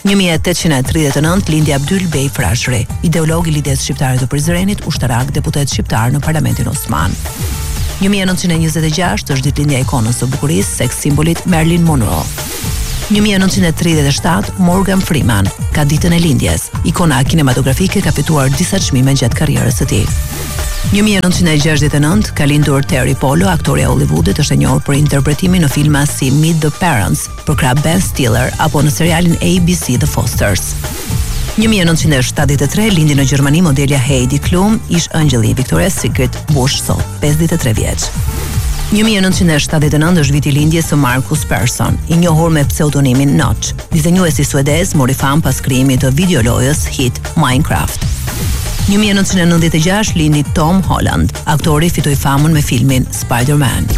1839 lindi Abdyl Bey Frashëri, ideolog i lidhjes shqiptare të Prizrenit, ushtarak, deputet shqiptar në Parlamentin Osman. 1926 është ditëlindja e ikonës së bukurisë, seks simbolit Marilyn Monroe. 1937 Morgan Freeman ka ditën e lindjes. Ikona kinematografike ka fituar disa çmime gjatë karrierës së tij. 1969 ka lindur Terry Polo, aktori i Hollywoodit, është e njohur për interpretimin në filma si Meet the Parents për krah Ben Stiller apo në serialin ABC The Fosters. 1973 lindi në Gjermani modelja Heidi Klum, ish ëngjëlli i Victoria's Secret, bosh sot, 53 vjeç. 1979 është viti lindjes së Marcus Persson, i njohur me pseudonimin Notch. Dizenjuesi suedez mori fam pas krijimit të videolojës hit Minecraft. 1996 lindi Tom Holland, aktori fitoi famën me filmin Spider-Man.